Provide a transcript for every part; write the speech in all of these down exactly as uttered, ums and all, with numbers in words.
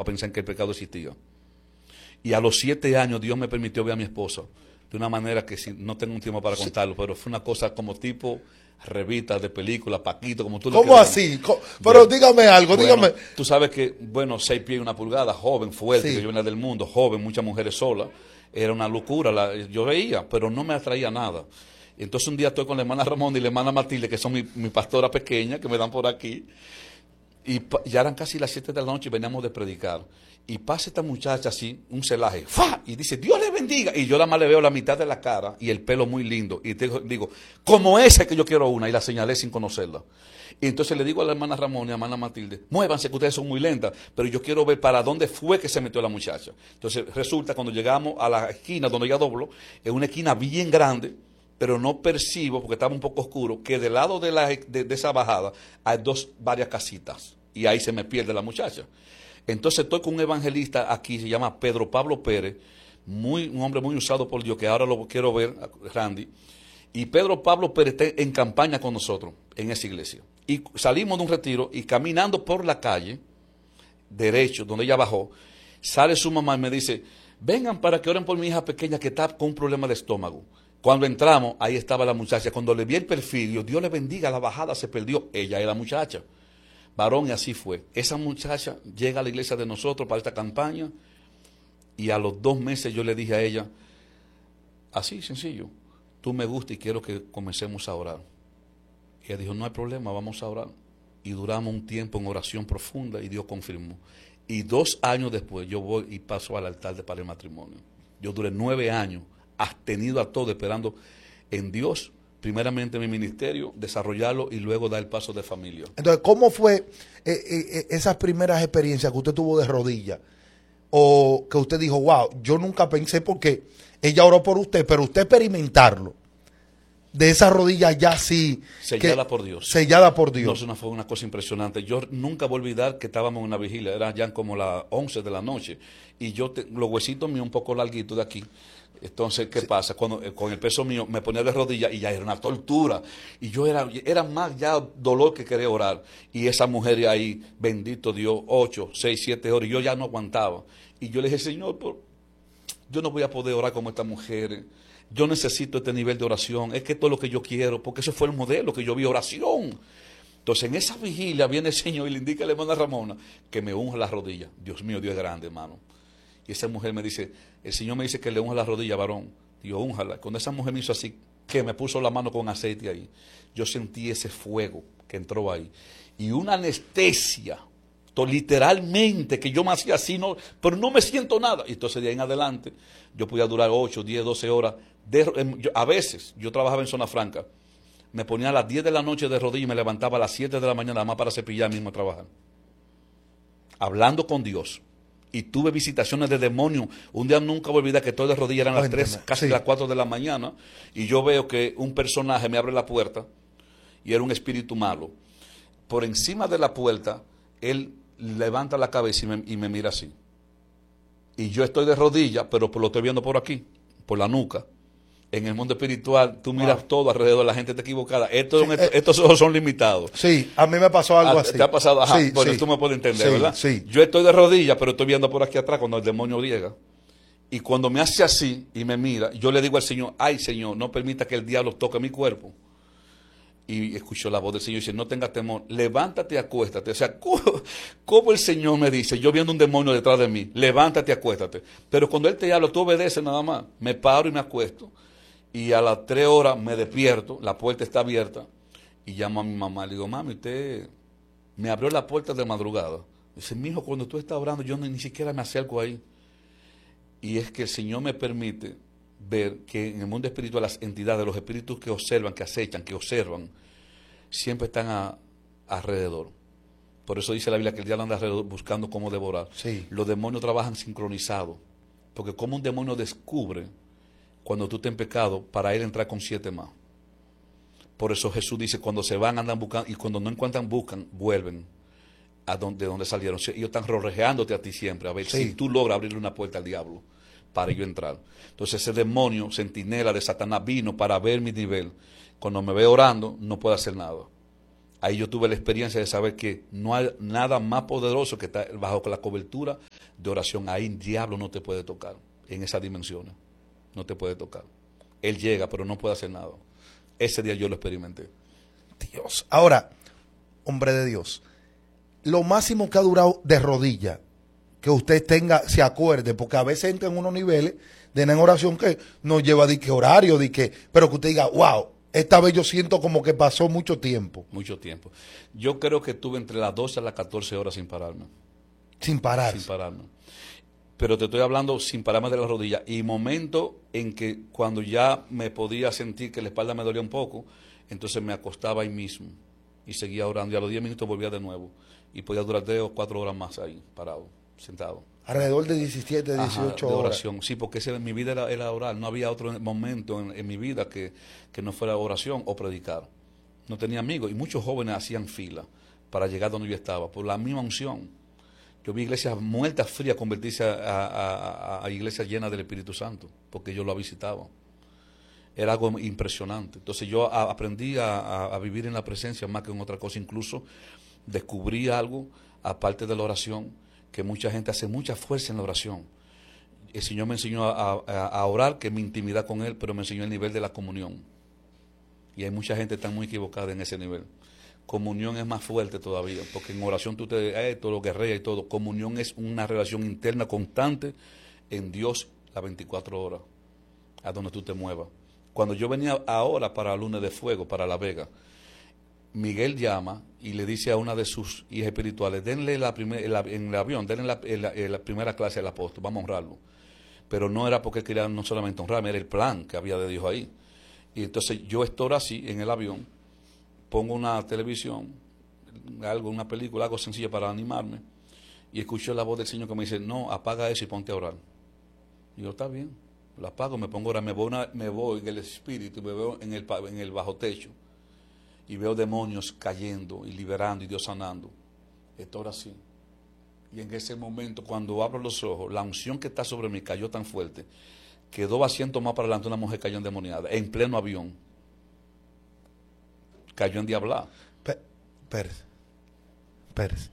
pensar en que el pecado existía. Y a los siete años Dios me permitió ver a mi esposa de una manera que si, no tengo un tiempo para contarlo, pero fue una cosa como tipo revista de película, Paquito, como tú lo ¿Cómo así? ¿Cómo? Pero bueno, dígame algo, bueno, dígame. Tú sabes que, bueno, seis pies y una pulgada, joven, fuerte, sí. que yo venía del mundo, joven, muchas mujeres solas, era una locura, la, yo veía, pero no me atraía nada. Entonces un día estoy con la hermana Ramón y la hermana Matilde, que son mi, mi pastora pequeña, que me dan por aquí, y ya eran casi las siete de la noche y veníamos de predicar. Y pasa esta muchacha así, un celaje, ¡fa! Y dice, Dios le bendiga. Y yo la más le veo la mitad de la cara y el pelo muy lindo. Y te digo, como ese que yo quiero una. Y la señalé sin conocerla. Y entonces le digo a la hermana Ramón y a la hermana Matilde, muévanse que ustedes son muy lentas, pero yo quiero ver para dónde fue que se metió la muchacha. Entonces resulta, cuando llegamos a la esquina donde ella dobló, es una esquina bien grande, pero no percibo, porque estaba un poco oscuro, que del lado de, la, de, de esa bajada hay dos, varias casitas. Y ahí se me pierde la muchacha. Entonces estoy con un evangelista aquí, se llama Pedro Pablo Pérez, muy, un hombre muy usado por Dios, que ahora lo quiero ver, Randy. Y Pedro Pablo Pérez está en campaña con nosotros, en esa iglesia. Y salimos de un retiro y caminando por la calle, derecho, donde ella bajó, sale su mamá y me dice, vengan para que oren por mi hija pequeña que está con un problema de estómago. Cuando entramos, ahí estaba la muchacha. Cuando le vi el perfil, yo, Dios le bendiga, la bajada se perdió. Ella es la muchacha. Varón, y así fue. Esa muchacha llega a la iglesia de nosotros para esta campaña y a los dos meses yo le dije a ella, así sencillo, tú me gustas y quiero que comencemos a orar. Y ella dijo, no hay problema, vamos a orar. Y duramos un tiempo en oración profunda y Dios confirmó. Y dos años después yo voy y paso al altar de para el matrimonio. Yo duré nueve años abstenido a todo, esperando en Dios, primeramente mi ministerio, desarrollarlo y luego dar el paso de familia. Entonces, ¿cómo fue eh, eh, esas primeras experiencias que usted tuvo de rodillas? O que usted dijo, wow, yo nunca pensé, porque ella oró por usted, pero usted experimentarlo, de esa rodilla ya sí. Sellada por Dios. Sellada por Dios. No, eso fue una cosa impresionante. Yo nunca voy a olvidar que estábamos en una vigilia, era ya como las once de la noche, y yo, te, los huesitos míos un poco larguitos de aquí. Entonces, ¿qué sí. pasa? Cuando eh, con el peso mío me ponía de rodillas y ya era una tortura. Y yo era, era más ya dolor que querer orar. Y esa mujer ahí, bendito Dios, ocho, seis, siete horas, y yo ya no aguantaba. Y yo le dije, Señor, por, yo no voy a poder orar como esta mujer. Yo necesito este nivel de oración. Es que esto es lo que yo quiero, porque eso fue el modelo que yo vi, oración. Entonces, en esa vigilia viene el Señor y le indica a la hermana Ramona que me unja las rodillas. Dios mío, Dios es grande, hermano. Y esa mujer me dice, el Señor me dice que le unja la rodilla, varón. Digo, únjala. Cuando esa mujer me hizo así, que me puso la mano con aceite ahí, yo sentí ese fuego que entró ahí. Y una anestesia, literalmente, que yo me hacía así, no, pero no me siento nada. Y entonces de ahí en adelante, yo podía durar ocho, diez, doce horas. De, yo, a veces, yo trabajaba en Zona Franca, me ponía a las diez de la noche de rodillas y me levantaba a las siete de la mañana, nada más para cepillar mismo a trabajar. Hablando con Dios. Y tuve visitaciones de demonios. Un día nunca voy a olvidar que estoy de rodillas, eran las tres, casi sí. las cuatro de la mañana, y yo veo que un personaje me abre la puerta, y era un espíritu malo. Por encima de la puerta, él levanta la cabeza y me, y me mira así. Y yo estoy de rodillas, pero lo estoy viendo por aquí, por la nuca. En el mundo espiritual, tú miras wow. todo alrededor, la gente está equivocada. Estos, sí, eh, estos ojos son limitados. Sí, a mí me pasó algo a, así. ¿Te ha pasado? Ajá, sí, bueno, sí. tú me puedes entender, sí, ¿verdad? Sí. Yo estoy de rodillas, pero estoy viendo por aquí atrás cuando el demonio llega. Y cuando me hace así y me mira, yo le digo al Señor, ay Señor, no permita que el diablo toque mi cuerpo. Y escucho la voz del Señor y dice, no tengas temor, levántate y acuéstate. O sea, ¿cómo, cómo el Señor me dice, yo viendo un demonio detrás de mí, levántate y acuéstate? Pero cuando Él te habla, tú obedeces nada más. Me paro y me acuesto. Y a las tres horas me despierto, la puerta está abierta, y llamo a mi mamá. Le digo, mami, usted me abrió la puerta de madrugada. Dice, mijo, cuando tú estás orando, yo ni, ni siquiera me acerco ahí. Y es que el Señor me permite ver que en el mundo espiritual las entidades, los espíritus que observan, que acechan, que observan, siempre están a, alrededor. Por eso dice la Biblia que el diablo anda alrededor buscando cómo devorar. Sí. Los demonios trabajan sincronizados, porque como un demonio descubre cuando tú estás en pecado, para él entrar con siete más. Por eso Jesús dice, cuando se van andan buscando, y cuando no encuentran buscan, vuelven a donde, de donde salieron. Ellos están rorrejeándote a ti siempre, a ver sí. si tú logras abrirle una puerta al diablo para yo entrar. Entonces ese demonio, centinela de Satanás, vino para ver mi nivel. Cuando me ve orando, no puedo hacer nada. Ahí yo tuve la experiencia de saber que no hay nada más poderoso que estar bajo la cobertura de oración, ahí el diablo no te puede tocar, en esas dimensiones, no te puede tocar. Él llega, pero no puede hacer nada. Ese día yo lo experimenté. Dios. Ahora, hombre de Dios, lo máximo que ha durado de rodillas, que usted tenga, se acuerde, porque a veces entra en unos niveles de en oración que nos lleva de que horario, de que, pero que usted diga, wow, esta vez yo siento como que pasó mucho tiempo. Mucho tiempo. Yo creo que estuve entre las doce a las catorce horas sin pararme. Sin parar. Sin pararme. Pero te estoy hablando sin pararme de la rodilla. Y momento en que cuando ya me podía sentir que la espalda me dolía un poco, entonces me acostaba ahí mismo y seguía orando. Y a los diez minutos volvía de nuevo. Y podía durar tres o cuatro horas más ahí, parado, sentado. Alrededor de diecisiete, dieciocho Ajá, de horas. oración. Sí, porque ese, mi vida era, era orar. No había otro momento en, en mi vida que, que no fuera oración o predicar. No tenía amigos. Y muchos jóvenes hacían fila para llegar donde yo estaba, por la misma unción. Yo vi iglesias muertas frías convertirse a, a, a, a iglesias llenas del Espíritu Santo, porque yo lo visitaba. Era algo impresionante. Entonces yo a, aprendí a, a vivir en la presencia más que en otra cosa. Incluso descubrí algo, aparte de la oración, que mucha gente hace mucha fuerza en la oración. El Señor me enseñó a, a, a orar, que es mi intimidad con Él, pero me enseñó el nivel de la comunión. Y hay mucha gente que está muy equivocada en ese nivel. Comunión es más fuerte todavía, porque en oración tú te eh, todo lo guerrea y todo. Comunión es una relación interna constante en Dios las veinticuatro horas, a donde tú te muevas. Cuando yo venía ahora para Lunes de Fuego, para La Vega, Miguel llama y le dice a una de sus hijas espirituales, denle la primer, el, en el avión, denle la, la, la primera clase al apóstol, vamos a honrarlo. Pero no era porque quería no solamente honrarme, era el plan que había de Dios ahí. Y entonces yo estoy así en el avión, pongo una televisión, algo, una película, algo sencillo para animarme, y escucho la voz del Señor que me dice, no, apaga eso y ponte a orar. Y yo, está bien, lo apago, me pongo a orar, me voy, una, me voy en el espíritu, me veo en el, en el bajo techo, y veo demonios cayendo y liberando y Dios sanando. Esto era así. Y en ese momento, cuando abro los ojos, la unción que está sobre mí cayó tan fuerte que dos asientos más para adelante una mujer cayó endemoniada, en pleno avión. Cayó endiablada. Pérez. Pérez.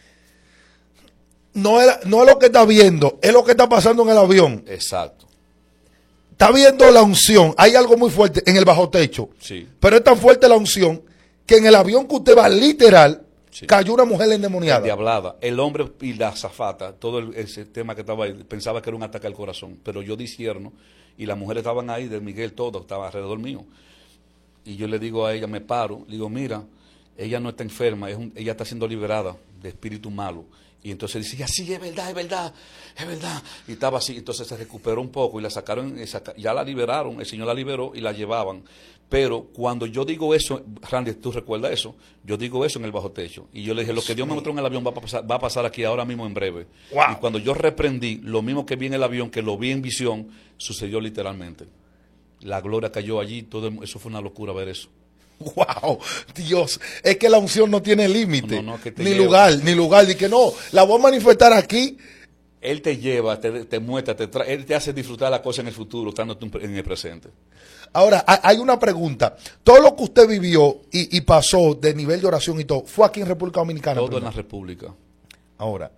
No, era, no es lo que está viendo, es lo que está pasando en el avión. Exacto. Está viendo la unción. Hay algo muy fuerte en el bajo techo. Sí. Pero es tan fuerte la unción que en el avión que usted va literal, sí, cayó una mujer endemoniada. Endiablada. El hombre y la azafata, todo el, ese tema que estaba ahí, pensaba que era un ataque al corazón. Pero yo discierno y las mujeres estaban ahí, de Miguel todo, estaba alrededor mío. Y yo le digo a ella, me paro, le digo, mira, ella no está enferma, es un, ella está siendo liberada de espíritu malo. Y entonces dice, sí, es verdad, es verdad, es verdad. Y estaba así, entonces se recuperó un poco y la sacaron, ya la liberaron, el Señor la liberó y la llevaban. Pero cuando yo digo eso, Randy, ¿tú recuerdas eso? Yo digo eso en el bajo techo. Y yo le dije, lo que Dios me mostró en el avión va a pasar, va a pasar aquí ahora mismo en breve. Wow. Y cuando yo reprendí, lo mismo que vi en el avión, que lo vi en visión, sucedió literalmente. La gloria cayó allí, todo eso fue una locura ver eso. Wow, Dios, es que la unción no tiene límite, no, no, no, ni lleva. lugar, ni lugar, de que no, la voy a manifestar aquí. Él te lleva, te, te muestra, te trae, él te hace disfrutar la cosa en el futuro, estando en el presente. Ahora, hay una pregunta, todo lo que usted vivió y, y pasó de nivel de oración y todo, ¿fue aquí en República Dominicana? Todo primero? En la República. Ahora,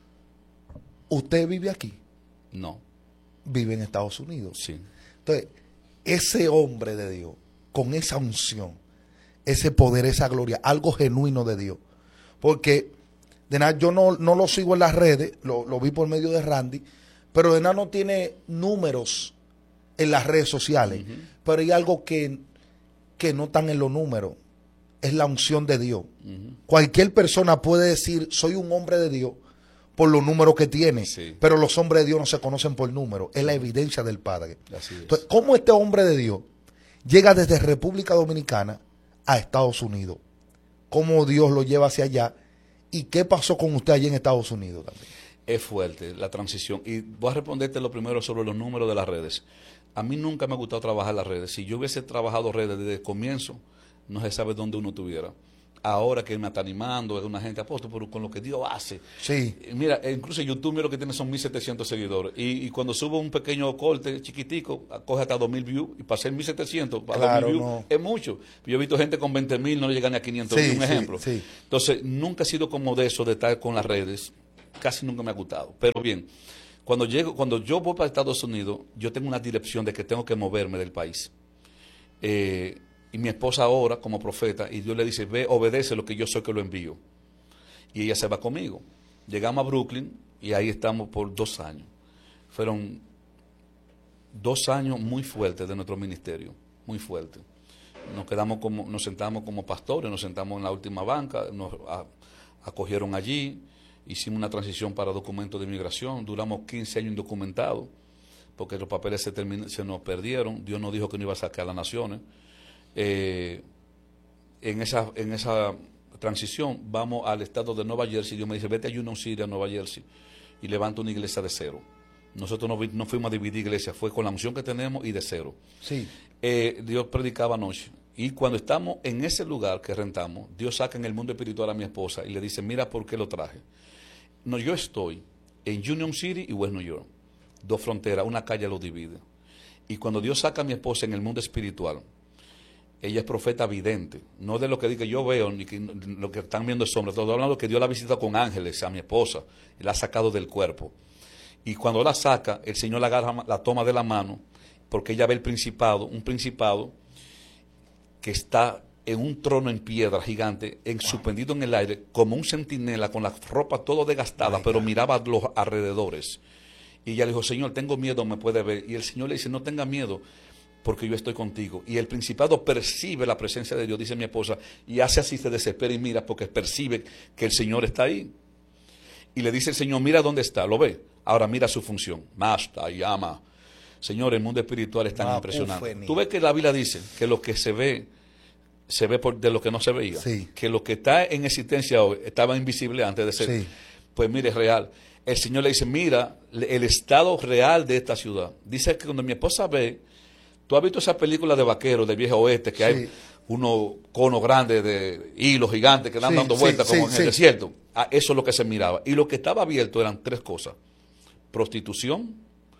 ¿usted vive aquí? No. Vive en Estados Unidos. Sí. Entonces, ese hombre de Dios, con esa unción, ese poder, esa gloria, algo genuino de Dios. Porque de nada, yo no, no lo sigo en las redes, lo, lo vi por medio de Randy, pero de nada no tiene números en las redes sociales. Uh-huh. Pero hay algo que, que no están en los números, es la unción de Dios. Uh-huh. Cualquier persona puede decir, soy un hombre de Dios, por los números que tiene, sí, pero los hombres de Dios no se conocen por números, es la evidencia del Padre. Así es. Entonces, ¿cómo este hombre de Dios llega desde República Dominicana a Estados Unidos? ¿Cómo Dios lo lleva hacia allá? ¿Y qué pasó con usted allí en Estados Unidos también? Es fuerte la transición. Y voy a responderte lo primero sobre los números de las redes. A mí nunca me ha gustado trabajar las redes. Si yo hubiese trabajado redes desde el comienzo, no se sabe dónde uno estuviera. Ahora que me está animando, es una gente apóstol, pero con lo que Dios hace. Sí. Mira, incluso YouTube mira, lo que tiene son mil setecientos seguidores. Y, y cuando subo un pequeño corte chiquitico, coge hasta dos mil views. Y para hacer mil setecientos, para claro, dos mil views, no. es mucho. Yo he visto gente con veinte mil, no le llegan ni a quinientos, sí, un ejemplo. Sí, sí. Entonces, nunca he sido como de eso, de estar con las redes. casi nunca me ha gustado. Pero bien, cuando llego, cuando yo voy para Estados Unidos, yo tengo una dirección de que tengo que moverme del país. Eh, y mi esposa ora como profeta y Dios le dice, ve, obedece lo que yo soy que lo envío. Y ella se va conmigo. Llegamos a Brooklyn y ahí estamos por dos años. Fueron dos años muy fuertes de nuestro ministerio, muy fuertes. Nos quedamos como, nos sentamos como pastores, nos sentamos en la última banca, nos a, acogieron allí, hicimos una transición para documentos de inmigración, duramos quince años indocumentados, porque los papeles se, termin, se nos perdieron, Dios nos dijo que no iba a sacar a las naciones. Eh, en esa, en esa transición vamos al estado de Nueva Jersey, Dios me dice, vete a Union City, a Nueva Jersey, y levanta una iglesia de cero. Nosotros no, no fuimos a dividir iglesia, fue con la unción que tenemos y de cero. Sí. Eh, Dios predicaba anoche. Y cuando estamos en ese lugar que rentamos, Dios saca en el mundo espiritual a mi esposa y le dice, mira por qué lo traje. No, yo estoy en Union City y West New York. Dos fronteras, una calle los divide. Y cuando Dios saca a mi esposa en el mundo espiritual, ella es profeta vidente. No de lo que digo yo veo, ni que, lo que están viendo es sombra. Estoy hablando que Dios la visita con ángeles a mi esposa. Y la ha sacado del cuerpo. Y cuando la saca, el Señor la agarra, la toma de la mano, porque ella ve el principado, un principado que está en un trono en piedra gigante, en, wow. suspendido en el aire, como un centinela, con la ropa todo desgastada, pero miraba a los alrededores. Y ella le dijo, Señor, tengo miedo, me puede ver. Y el Señor le dice, no tenga miedo, porque yo estoy contigo. Y el principado percibe la presencia de Dios, dice mi esposa, y hace así, se desespera y mira, porque percibe que el Señor está ahí. Y le dice el Señor, mira dónde está, ¿lo ve? Ahora mira su función. Masta, llama. Señor, el mundo espiritual es tan ah, impresionante. Uf, Tú ves que la Biblia dice que lo que se ve, se ve por de lo que no se veía. Sí. Que lo que está en existencia hoy estaba invisible antes de ser. Sí. Pues mire, es real. El Señor le dice, mira el estado real de esta ciudad. Dice que cuando mi esposa ve, tú has visto esa película de vaqueros del viejo oeste, que sí. hay unos conos grandes de hilos gigantes que dan sí, dando vueltas sí, como sí, en el sí. desierto. Ah, eso es lo que se miraba. Y lo que estaba abierto eran tres cosas. Prostitución,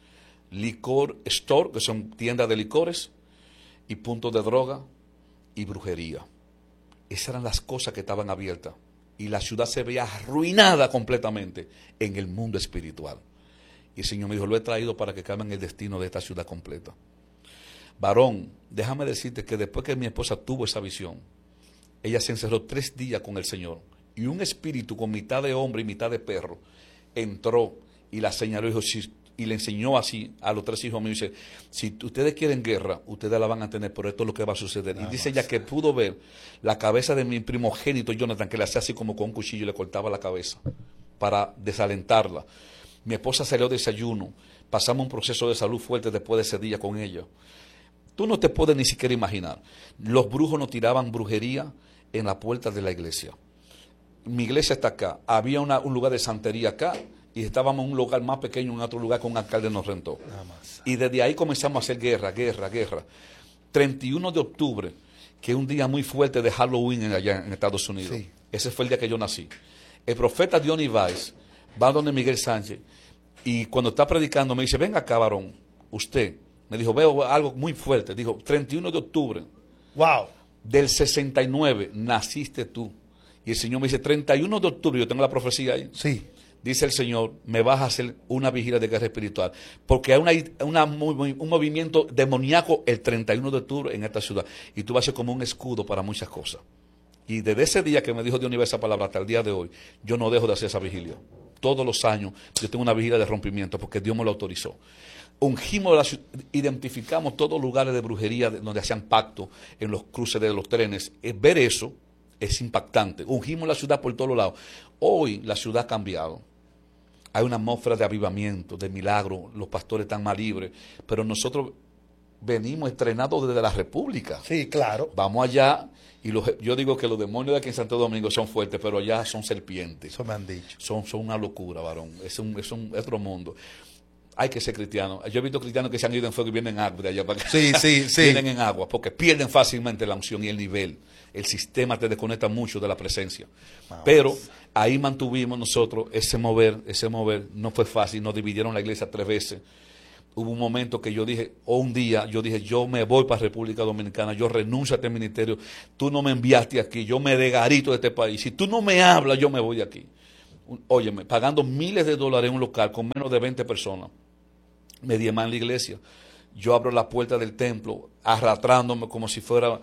licor store, que son tiendas de licores, y puntos de droga y brujería. Esas eran las cosas que estaban abiertas. Y la ciudad se veía arruinada completamente en el mundo espiritual. Y el Señor me dijo, lo he traído para que cambien el destino de esta ciudad completa. Varón, déjame decirte que después que mi esposa tuvo esa visión, ella se encerró tres días con el Señor. Y un espíritu con mitad de hombre y mitad de perro entró y la señaló y, dijo, si, y le enseñó así a los tres hijos míos. Dice, si ustedes quieren guerra, ustedes la van a tener, pero esto es lo que va a suceder. Nada y dice más. Ella que pudo ver la cabeza de mi primogénito Jonathan, que le hacía así como con un cuchillo y le cortaba la cabeza para desalentarla. Mi esposa salió de desayuno, pasamos un proceso de salud fuerte después de ese día con ella. Tú no te puedes ni siquiera imaginar. Los brujos nos tiraban brujería en la puerta de la iglesia. Mi iglesia está acá. Había una, un lugar de santería acá y estábamos en un lugar más pequeño, en otro lugar que un alcalde nos rentó. Y desde ahí comenzamos a hacer guerra, guerra, guerra. treinta y uno de octubre, que es un día muy fuerte de Halloween allá en Estados Unidos. Sí. Ese fue el día que yo nací. El profeta Diony Weiss va donde Miguel Sánchez y cuando está predicando me dice, venga acá, varón, usted. Me dijo, veo algo muy fuerte. Dijo, treinta y uno de octubre. Wow. Del sesenta y nueve naciste tú. Y el Señor me dice, treinta y uno de octubre, yo tengo la profecía ahí. Sí. Dice el Señor, me vas a hacer una vigilia de guerra espiritual. Porque hay una, una, un movimiento demoníaco el treinta y uno de octubre en esta ciudad. Y tú vas a ser como un escudo para muchas cosas. Y desde ese día que me dijo Dios esa palabra hasta el día de hoy, yo no dejo de hacer esa vigilia. Todos los años yo tengo una vigilia de rompimiento porque Dios me lo autorizó. Ungimos, la, identificamos todos los lugares de brujería donde hacían pacto, en los cruces de los trenes. Es, ver eso es impactante. Ungimos la ciudad por todos lados. Hoy la ciudad ha cambiado. Hay una atmósfera de avivamiento, de milagro. Los pastores están más libres. Pero nosotros venimos estrenados desde la República. Sí, claro. Vamos allá y los, yo digo que los demonios de aquí en Santo Domingo son fuertes, pero allá son serpientes. Eso me han dicho. Son, son una locura, varón. Es un, es un es otro mundo. Hay que ser cristiano. Yo he visto cristianos que se han ido en fuego y vienen en agua de allá para acá. Sí, sí, sí. Vienen en agua porque pierden fácilmente la unción y el nivel. El sistema te desconecta mucho de la presencia. Wow. Pero ahí mantuvimos nosotros ese mover, ese mover. No fue fácil, nos dividieron la iglesia tres veces. Hubo un momento que yo dije, o un día, yo dije, yo me voy para República Dominicana, yo renuncio a este ministerio. Tú no me enviaste aquí, yo me desgarito de este país. Si tú no me hablas, yo me voy de aquí. un- óyeme, pagando miles de dólares en un local con menos de veinte personas. Me diezman en la iglesia. Yo abro la puerta del templo, arrastrándome como si fuera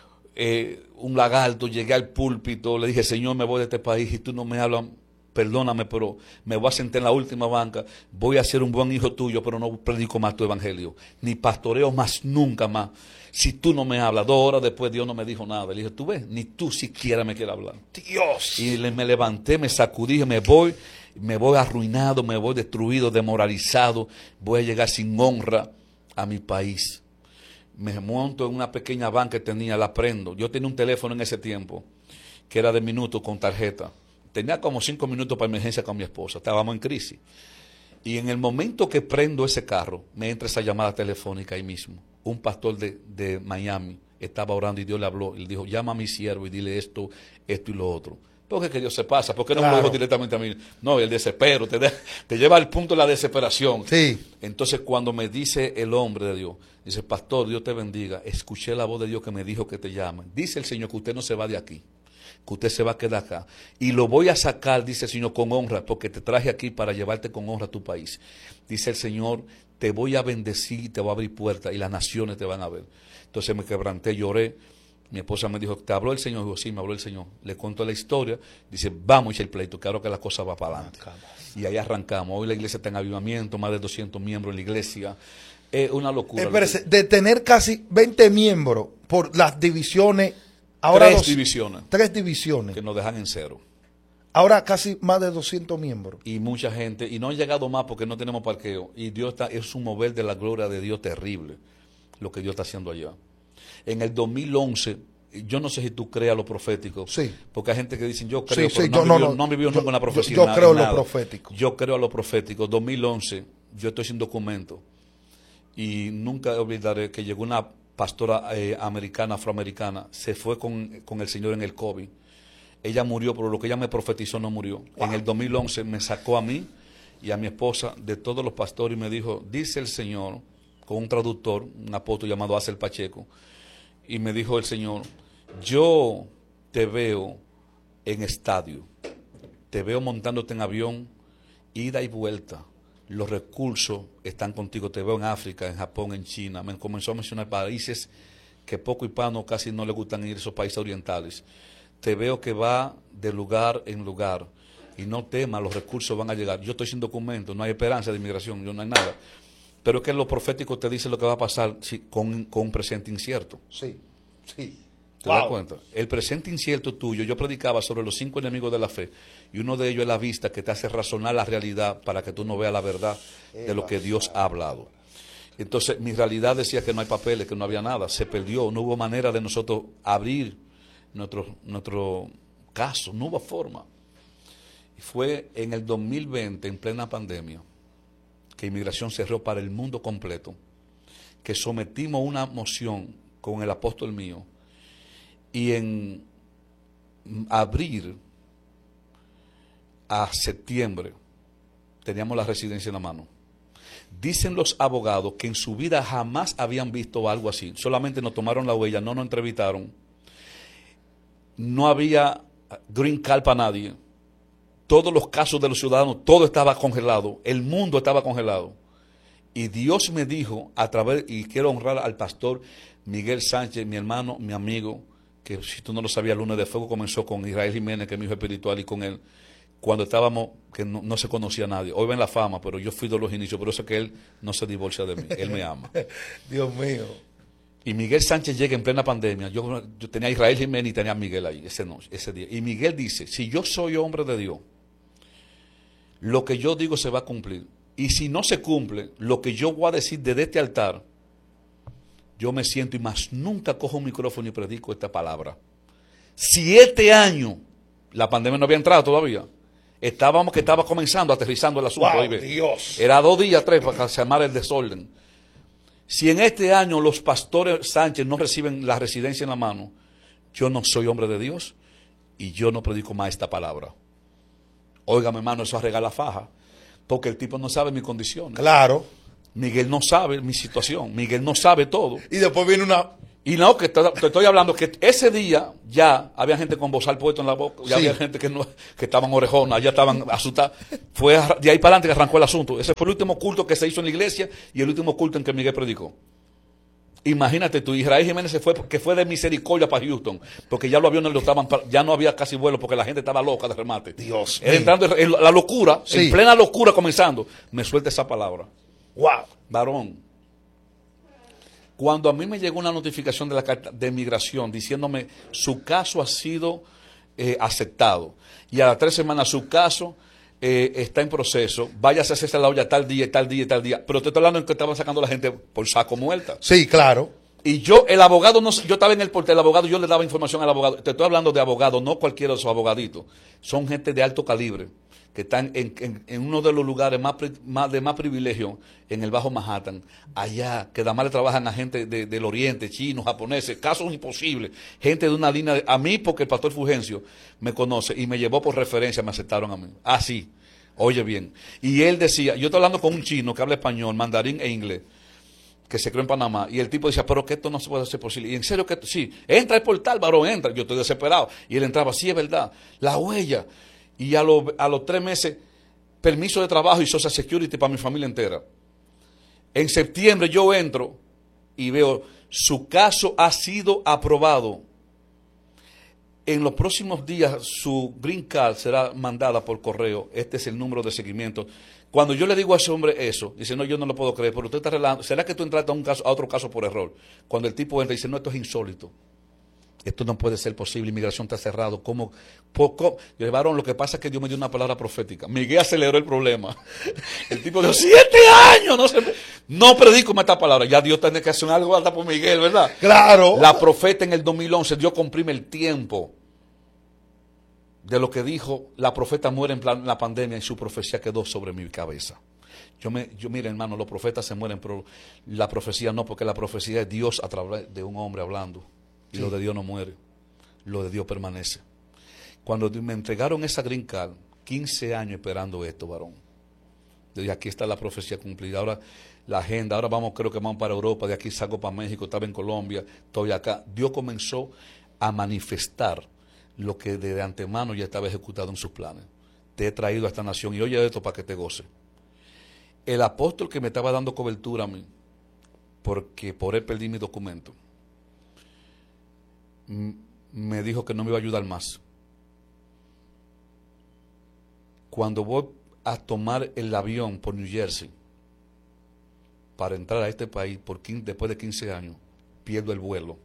eh, un lagarto. Llegué al púlpito, le dije, Señor, me voy de este país y tú no me hablas, perdóname, pero me voy a sentar en la última banca, voy a ser un buen hijo tuyo, pero no predico más tu evangelio, ni pastoreo más nunca más. Si tú no me hablas, dos horas después Dios no me dijo nada. Le dije, tú ves, ni tú siquiera me quieres hablar. Dios. Y le- me levanté, me sacudí, me voy, me voy arruinado, me voy destruido, demoralizado, voy a llegar sin honra a mi país. Me monto en una pequeña banca que tenía, la prendo. Yo tenía un teléfono en ese tiempo, que era de minutos con tarjeta. Tenía como cinco minutos para emergencia con mi esposa, estábamos en crisis. Y en el momento que prendo ese carro, me entra esa llamada telefónica ahí mismo. Un pastor de, de Miami estaba orando y Dios le habló. Y le dijo, llama a mi siervo y dile esto, esto y lo otro. Porque que Dios se pasa, ¿por qué no me lo Claro. dijo directamente a mí? No, el desespero, te, de- te lleva al punto de la desesperación. Sí. Entonces cuando me dice el hombre de Dios, dice, pastor, Dios te bendiga, escuché la voz de Dios que me dijo que te llama. Dice el Señor que usted no se va de aquí, que usted se va a quedar acá. Y lo voy a sacar, dice el Señor, con honra, porque te traje aquí para llevarte con honra a tu país. Dice el Señor, te voy a bendecir, te voy a abrir puertas y las naciones te van a ver. Entonces me quebranté, lloré. Mi esposa me dijo, ¿te habló el Señor? Digo, sí, me habló el Señor. Le cuento la historia. Dice, vamos a echar el pleito, que ahora que la cosa va para adelante. Y ahí arrancamos. Hoy la iglesia está en avivamiento, más de doscientos miembros en la iglesia. Es una locura. Espérese, de tener casi veinte miembros por las divisiones. Ahora Tres dos- divisiones Tres divisiones. que nos dejan en cero. Ahora casi más de doscientos miembros. Y mucha gente, y no han llegado más porque no tenemos parqueo. Y Dios está, es un mover de la gloria de Dios terrible, lo que Dios está haciendo allá. En el dos mil once, yo no sé si tú creas lo profético, Sí. porque hay gente que dice, yo creo, Sí, pero sí, no, yo- han no, vivido- no. no han vivido Yo- nunca una yo- profecía. yo nada, creo lo nada. profético. Yo creo a lo profético. dos mil once, yo estoy sin documento. Y nunca olvidaré que llegó una pastora eh, americana, afroamericana, se fue con, con el Señor en el COVID. Ella murió, pero lo que ella me profetizó no murió. En el dos mil once me sacó a mí y a mi esposa de todos los pastores y me dijo, dice el Señor, con un traductor, un apóstol llamado Acel Pacheco, y me dijo el Señor, yo te veo en estadio, te veo montándote en avión, ida y vuelta, los recursos están contigo, te veo en África, en Japón, en China. Me comenzó a mencionar países que poco hispano casi no le gustan ir, esos países orientales. Te veo que va de lugar en lugar y no temas, los recursos van a llegar. Yo estoy sin documento, no hay esperanza de inmigración, yo no hay nada. Pero es que lo profético te dice lo que va a pasar si- con, con un presente incierto. Sí, sí. ¿Te das cuenta? El presente incierto tuyo, yo predicaba sobre los cinco enemigos de la fe, y uno de ellos es la vista, que te hace razonar la realidad para que tú no veas la verdad de lo que Dios ha hablado. Entonces, mi realidad decía que no hay papeles, que no había nada, se perdió, no hubo manera de nosotros abrir nuestro, nuestro caso, no hubo forma. Y fue en el dos mil veinte, en plena pandemia, que inmigración cerró para el mundo completo, que sometimos una moción con el apóstol mío, y en abril a septiembre teníamos la residencia en la mano. Dicen los abogados que en su vida jamás habían visto algo así. Solamente nos tomaron la huella, no nos entrevistaron. No había green card para nadie. Todos los casos de los ciudadanos, todo estaba congelado. El mundo estaba congelado. Y Dios me dijo a través, y quiero honrar al pastor Miguel Sánchez, mi hermano, mi amigo, que si tú no lo sabías, Lunes de Fuego comenzó con Israel Jiménez, que es mi hijo espiritual, y con él, cuando estábamos, que no, no se conocía a nadie. Hoy ven la fama, pero yo fui de los inicios, por eso es que él no se divorcia de mí, él me ama. Dios mío. Y Miguel Sánchez llega en plena pandemia, yo, yo tenía a Israel Jiménez y tenía a Miguel ahí, ese, noche, ese día. Y Miguel dice, si yo soy hombre de Dios, lo que yo digo se va a cumplir. Y si no se cumple, lo que yo voy a decir desde este altar, yo me siento y más nunca cojo un micrófono y predico esta palabra. Si este año, la pandemia no había entrado todavía, estábamos que estaba comenzando, aterrizando el asunto. Wow, ahí ve. Dios. Era dos días, tres, para llamar el desorden. Si en este año los pastores Sánchez no reciben la residencia en la mano, yo no soy hombre de Dios y yo no predico más esta palabra. Óigame, hermano, eso arregla la faja, porque el tipo no sabe mi condición. Claro. Miguel no sabe mi situación, Miguel no sabe todo. Y después viene una Y no, que te, te estoy hablando que ese día ya había gente con bozal puesto en la boca, ya Sí. había gente que no que estaban orejonas, ya estaban asustadas. Fue a- de ahí para adelante que arrancó el asunto. Ese fue el último culto que se hizo en la iglesia y el último culto en que Miguel predicó. Imagínate tú, Israel Jiménez se fue, que fue de misericordia para Houston, porque ya los aviones lo estaban, pa- ya no había casi vuelo porque la gente estaba loca de remate. Dios Era mío. entrando en la locura, Sí. en plena locura comenzando. Me suelta esa palabra. Wow. Varón, cuando a mí me llegó una notificación de la carta de migración diciéndome su caso ha sido eh, aceptado y a las tres semanas su caso eh, está en proceso, váyase a hacerse la olla tal día, tal día, tal día, pero te estoy hablando en que estaban sacando a la gente por saco muerta. Sí, claro. Y yo, el abogado, no, yo estaba en el portal, el abogado, yo le daba información al abogado. Te estoy hablando de abogados, no cualquiera de esos abogaditos. Son gente de alto calibre, que están en, en, en uno de los lugares más, pri- más de más privilegio, en el Bajo Manhattan. Allá, que además le trabajan a gente de- del Oriente, chinos, japoneses, casos imposibles. Gente de una línea, de- a mí, porque el pastor Fulgencio me conoce y me llevó por referencia, me aceptaron a mí. Así, oye bien. Y él decía, yo estoy hablando con un chino que habla español, mandarín e inglés, que se creó en Panamá, y el tipo decía, pero que esto no se puede hacer posible. Y en serio que esto- sí, entra el portal, varón, entra. Yo estoy desesperado. Y él entraba, sí, es verdad, la huella. Y a, lo- a los tres meses, permiso de trabajo y Social Security para mi familia entera. En septiembre yo entro y veo, su caso ha sido aprobado. En los próximos días su green card será mandada por correo. Este es el número de seguimiento. Cuando yo le digo a ese hombre eso, dice, no, yo no lo puedo creer, pero usted está relajando. ¿Será que tú entraste a, un caso, a otro caso por error? Cuando el tipo entra y dice, no, esto es insólito. Esto no puede ser posible, inmigración está cerrado. ¿Cómo? Poco. Yo, varón, lo que pasa es que Dios me dio una palabra profética. Miguel aceleró el problema. El tipo dijo, siete años, no se me- no predico más esta palabra. Ya Dios tiene que hacer algo hasta por Miguel, ¿verdad? Claro. La profeta en el dos mil once, Dios comprime el tiempo de lo que dijo, la profeta muere en plan- la pandemia y su profecía quedó sobre mi cabeza. Yo, me, yo mire, hermano, los profetas se mueren, pero la profecía no, porque la profecía es Dios a través de un hombre hablando. Y Sí. lo de Dios no muere, lo de Dios permanece. Cuando me entregaron esa green card, quince años esperando esto, varón. Yo dije, aquí está la profecía cumplida. Ahora la agenda, ahora vamos, creo que vamos para Europa, de aquí salgo para México, estaba en Colombia, estoy acá. Dios comenzó a manifestar lo que de antemano ya estaba ejecutado en sus planes. Te he traído a esta nación y oye esto para que te goce. El apóstol que me estaba dando cobertura a mí, porque por él perdí mi documento, m- me dijo que no me iba a ayudar más. Cuando voy a tomar el avión por New Jersey para entrar a este país por quince, después de quince años, pierdo el vuelo.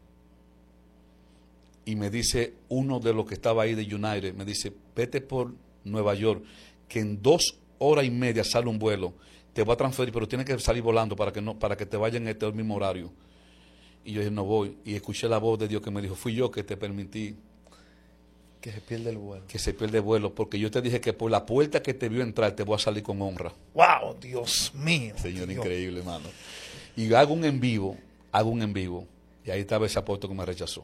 Y me dice uno de los que estaba ahí de United, me dice, vete por Nueva York, que en dos horas y media sale un vuelo, te voy a transferir, pero tienes que salir volando para que no, para que te vayan en este mismo horario. Y yo dije, no voy. Y escuché la voz de Dios que me dijo, fui yo que te permití Que se pierde el vuelo. que se pierda el vuelo, porque yo te dije que por la puerta que te vio entrar te voy a salir con honra. Wow, Dios mío. Señor, Dios. increíble, hermano. Y hago un en vivo, hago un en vivo, y ahí estaba ese apóstol que me rechazó.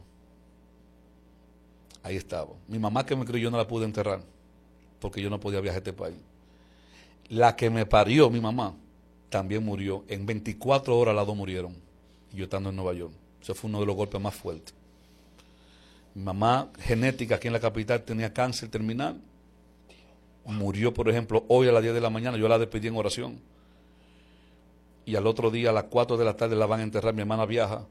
Ahí estaba. Mi mamá que me crió yo no la pude enterrar, porque yo no podía viajar a este país. La que me parió, mi mamá, también murió. En veinticuatro horas las dos murieron, y yo estando en Nueva York. Ese fue uno de los golpes más fuertes. Mi mamá, genética, aquí en la capital, tenía cáncer terminal. Murió, por ejemplo, hoy a las diez de la mañana, yo la despedí en oración. Y al otro día, a las cuatro de la tarde, la van a enterrar. Mi hermana viaja.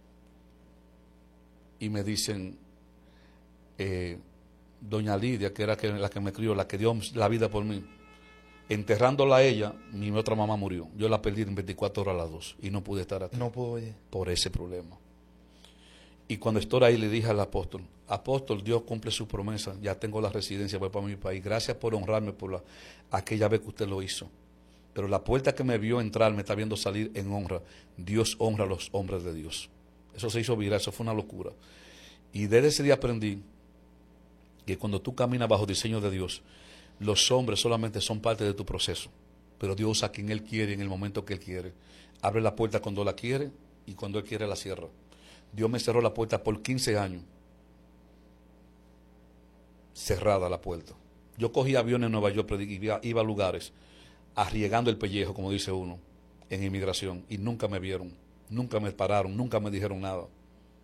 Y me dicen, eh, doña Lidia, que era que, la que me crió, la que dio la vida por mí, enterrándola a ella, mi otra mamá murió. Yo la perdí en veinticuatro horas a las dos y no pude estar aquí No puedo oír. por ese problema. Y cuando estoy ahí le dije al apóstol, apóstol, Dios cumple su promesa, ya tengo la residencia, voy para mi país, gracias por honrarme por la, aquella vez que usted lo hizo. Pero la puerta que me vio entrar me está viendo salir en honra. Dios honra a los hombres de Dios. Eso se hizo viral, eso fue una locura. Y desde ese día aprendí que cuando tú caminas bajo diseño de Dios, los hombres solamente son parte de tu proceso. Pero Dios usa a quien Él quiere en el momento que Él quiere. Abre la puerta cuando la quiere y cuando Él quiere la cierra. Dios me cerró la puerta por quince años. Cerrada la puerta. Yo cogí aviones en Nueva York, iba, iba a lugares, arriesgando el pellejo, como dice uno, en inmigración, y nunca me vieron, nunca me pararon, nunca me dijeron nada.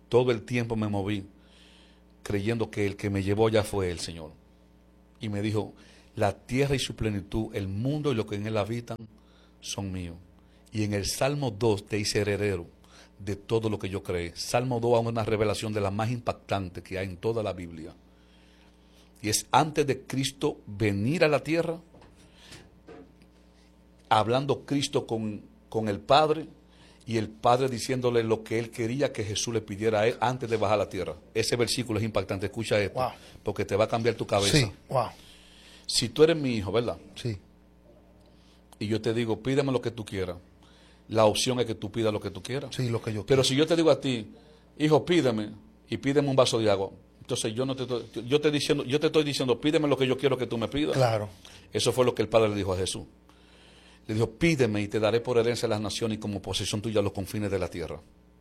todo el tiempo me moví creyendo que el que me llevó allá fue el Señor. Y me dijo, la tierra y su plenitud, el mundo y lo que en él habitan son míos. Y en el Salmo dos te hice heredero de todo lo que yo creé. Salmo dos es una revelación de la más impactante que hay en toda la Biblia. Y es antes de Cristo venir a la tierra, hablando Cristo con, con el Padre, y el Padre diciéndole lo que él quería que Jesús le pidiera a él antes de bajar a la tierra. Ese versículo es impactante, escucha esto, wow, porque te va a cambiar tu cabeza. Sí, wow. Si tú eres mi hijo, ¿verdad? Sí. Y yo te digo, pídeme lo que tú quieras. La opción es que tú pidas lo que tú quieras. Sí, lo que yo Pero quiero. si yo te digo a ti, hijo, pídeme, y pídeme un vaso de agua, entonces yo no te estoy, yo te diciendo, yo te estoy diciendo, pídeme lo que yo quiero que tú me pidas. Claro. Eso fue lo que el Padre le dijo a Jesús. Le dijo, pídeme y te daré por herencia las naciones y como posesión tuya los confines de la tierra.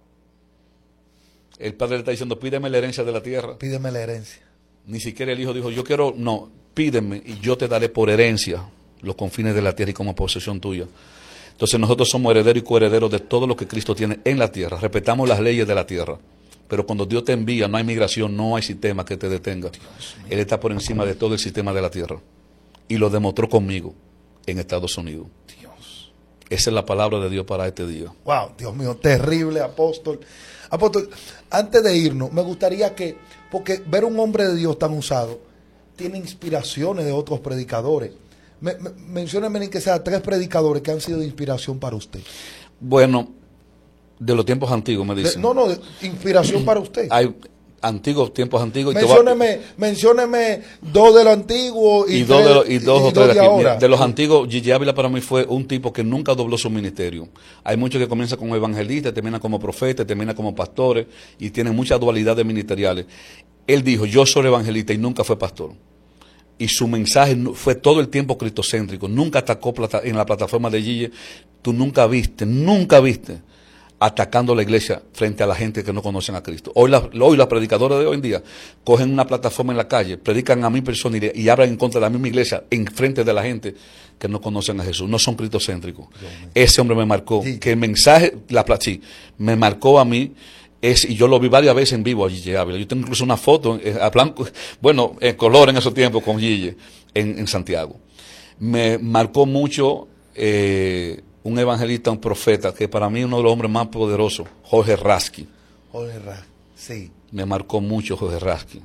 El Padre le está diciendo, pídeme la herencia de la tierra. Pídeme la herencia. Ni siquiera el Hijo dijo, yo quiero, no, pídeme y yo te daré por herencia los confines de la tierra y como posesión tuya. Entonces nosotros somos herederos y coherederos de todo lo que Cristo tiene en la tierra. Respetamos las leyes de la tierra. Pero cuando Dios te envía, no hay migración, no hay sistema que te detenga. Él está por encima de todo el sistema de la tierra. Y lo demostró conmigo en Estados Unidos. Dios. Esa es la palabra de Dios para este día. Wow, Dios mío, terrible, apóstol. Apóstol, antes de irnos, me gustaría que, porque ver un hombre de Dios tan usado tiene inspiraciones de otros predicadores. Me, me, mencióneme que sea tres predicadores que han sido de inspiración para usted. Bueno, de los tiempos antiguos, me dicen. De, no, no, de inspiración para usted. Hay antiguos, tiempos antiguos. Mencióneme, mencióneme dos de los antiguos y, y tres, dos de los, y dos y o tres dos de de aquí. ahora. De los antiguos, Gigi Ávila para mí fue un tipo que nunca dobló su ministerio. Hay muchos que comienzan como evangelistas, terminan como profetas, terminan como pastores y tienen muchas dualidades ministeriales. Él dijo, yo soy evangelista y nunca fue pastor. Y su mensaje fue todo el tiempo cristocéntrico. Nunca atacó plata, en la plataforma de Gigi. Tú nunca viste, nunca viste atacando la iglesia frente a la gente que no conocen a Cristo. Hoy las hoy las predicadoras de hoy en día cogen una plataforma en la calle, predican a mil personas y, y hablan en contra de la misma iglesia en frente de la gente que no conocen a Jesús. No son cristocéntricos. Ese hombre me marcó. Sí. Que el mensaje, la sí, me marcó a mí. Es, y yo lo vi varias veces en vivo a Gigi Ávila. Yo tengo incluso una foto, eh, a blanco, bueno, en color en esos tiempos con Gigi en, en Santiago. Me marcó mucho eh, un evangelista, un profeta, que para mí es uno de los hombres más poderosos, Jorge Raskin. Jorge Raskin, sí. Me marcó mucho Jorge Raskin.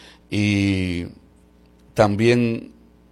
Y también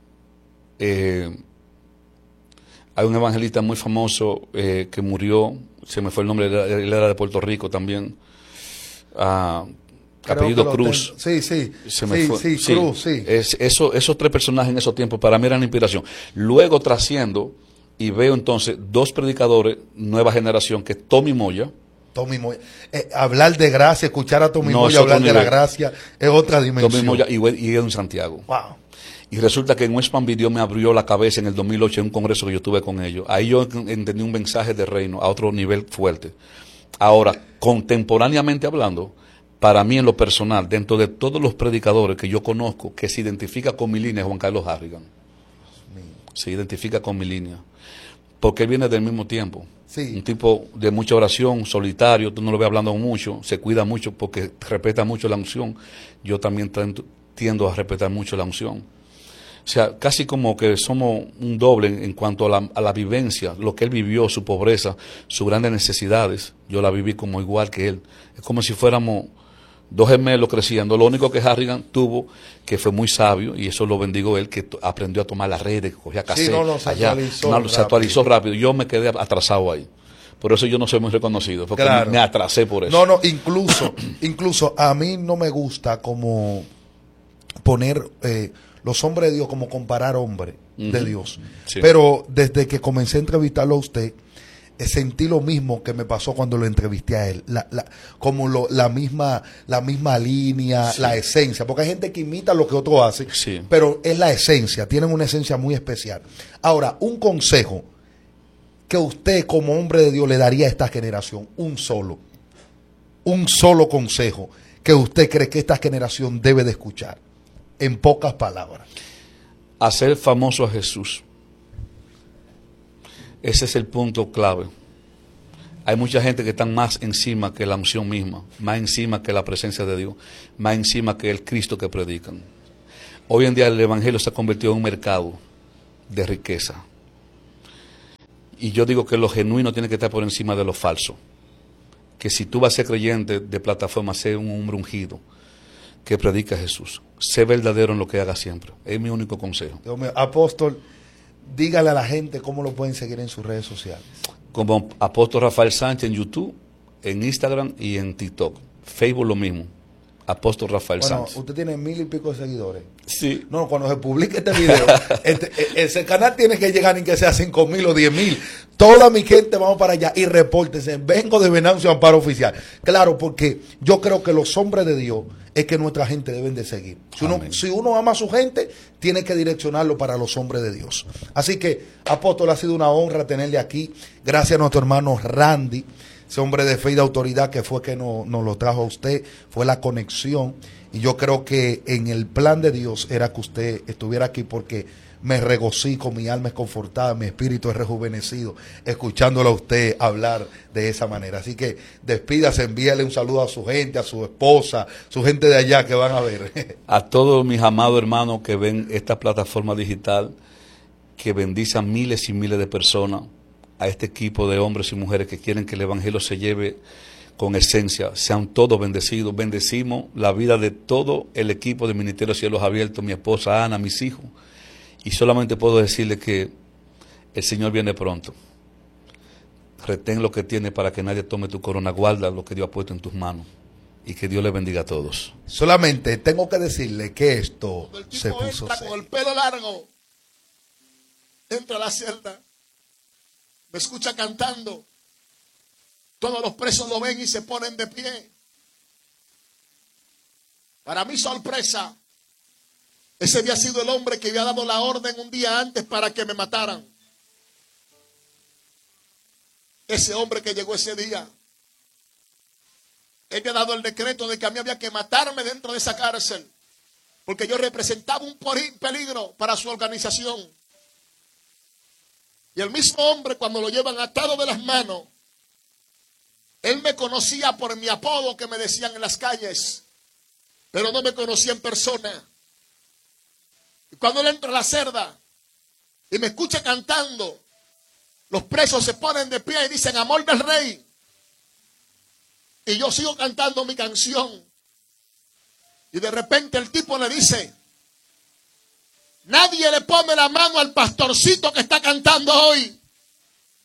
eh, hay un evangelista muy famoso eh, que murió, se me fue el nombre, él era de Puerto Rico también, uh, apellido Cruz. Sí, sí, se me sí, fue. sí, sí, Cruz, sí. Es, eso, esos tres personajes en esos tiempos para mí eran inspiración. Luego trasciendo y veo entonces dos predicadores, nueva generación, que es Tommy Moya. Tommy Moya. Eh, hablar de gracia, escuchar a Tommy no, Moya hablar de nivel. la gracia es otra dimensión. Tommy Moya y, y Edwin Santiago. Wow. Y resulta que en West Palm Video me abrió la cabeza en el dos mil ocho en un congreso que yo tuve con ellos. Ahí yo entendí un mensaje de reino a otro nivel fuerte. Ahora, contemporáneamente hablando, para mí en lo personal, dentro de todos los predicadores que yo conozco, que se identifica con mi línea, es Juan Carlos Harrigan. Se identifica con mi línea. Porque él viene del mismo tiempo. Sí. Un tipo de mucha oración, solitario, tú no lo ves hablando mucho, se cuida mucho porque respeta mucho la unción. Yo también tiendo a respetar mucho la unción. O sea, casi como que somos un doble en, en cuanto a la, a la vivencia, lo que él vivió, su pobreza, sus grandes necesidades. Yo la viví como igual que él. Es como si fuéramos dos gemelos creciendo. Lo único que Harrigan tuvo, que fue muy sabio, y eso lo bendigo él, que t- aprendió a tomar las redes, cogía cassette, sí, no, no, se allá, actualizó, no, rápido. se actualizó rápido. Yo me quedé atrasado ahí. Por eso yo no soy muy reconocido, porque claro. me, me atrasé por eso. No, no, incluso, incluso a mí no me gusta como poner eh, los hombres de Dios, como comparar hombres uh-huh. de Dios. Sí. Pero desde que comencé a entrevistarlo a usted, sentí lo mismo que me pasó cuando lo entrevisté a él, la, la, como lo, la misma la misma línea, sí. la esencia, porque hay gente que imita lo que otro hace, sí. pero es la esencia, tienen una esencia muy especial. Ahora, un consejo que usted como hombre de Dios le daría a esta generación, un solo, un solo consejo que usted cree que esta generación debe de escuchar, en pocas palabras. Hacer famoso a Jesús. Ese es el punto clave. Hay mucha gente que está más encima que la unción misma, más encima que la presencia de Dios, más encima que el Cristo que predican. Hoy en día el evangelio se ha convertido en un mercado de riqueza. Y yo digo que lo genuino tiene que estar por encima de lo falso. Que si tú vas a ser creyente de plataforma, sé un hombre ungido que predica a Jesús. Sé verdadero en lo que haga siempre. Es mi único consejo. Dios mío, apóstol, dígale a la gente cómo lo pueden seguir en sus redes sociales. Como Apóstol Rafael Sánchez en YouTube, en Instagram y en TikTok. Facebook lo mismo. Apóstol Rafael bueno, Sánchez. Usted tiene mil y pico de seguidores. Sí. No, cuando se publique este video, este, ese canal tiene que llegar ni que sea cinco mil o diez mil. Toda mi gente vamos para allá y repórtense. Vengo de Venancio Amparo Oficial. Claro, porque yo creo que los hombres de Dios es que nuestra gente deben de seguir. Si uno, si uno ama a su gente, tiene que direccionarlo para los hombres de Dios. Así que, apóstol, ha sido una honra tenerle aquí. Gracias a nuestro hermano Randy, ese hombre de fe y de autoridad que fue que nos, nos lo trajo a usted, fue la conexión. Y yo creo que en el plan de Dios era que usted estuviera aquí porque me regocijo, mi alma es confortada, mi espíritu es rejuvenecido, escuchándolo a usted hablar de esa manera. Así que despídase, envíale un saludo a su gente, a su esposa, su gente de allá que van a ver. A todos mis amados hermanos que ven esta plataforma digital, que bendice a miles y miles de personas, a este equipo de hombres y mujeres que quieren que el evangelio se lleve con esencia, sean todos bendecidos. Bendecimos la vida de todo el equipo de Ministerio Cielos Abiertos, mi esposa Ana, mis hijos. Y solamente puedo decirle que el Señor viene pronto. Retén lo que tiene para que nadie tome tu corona. Guarda lo que Dios ha puesto en tus manos. Y que Dios le bendiga a todos. Solamente tengo que decirle que esto Cuando el tipo se puso entra serio. con el pelo largo, entra a la celda, me escucha cantando. Todos los presos lo ven y se ponen de pie. Para mi sorpresa, ese había sido el hombre que había dado la orden un día antes para que me mataran. Ese hombre que llegó ese día, él había dado el decreto de que a mí había que matarme dentro de esa cárcel, porque yo representaba un peligro para su organización. Y el mismo hombre, cuando lo llevan atado de las manos, él me conocía por mi apodo que me decían en las calles, pero no me conocía en persona. Y cuando él entra a la celda y me escucha cantando, los presos se ponen de pie y dicen: amor del rey. Y yo sigo cantando mi canción. Y de repente el tipo le dice: nadie le pone la mano al pastorcito que está cantando hoy.